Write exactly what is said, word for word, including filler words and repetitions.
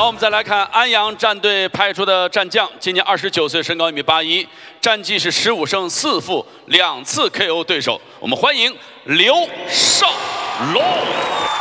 好，我们再来看安阳战队派出的战将，今年二十九岁，身高一米八一，战绩是十五胜四负，两次 K O 对手。我们欢迎刘少龙。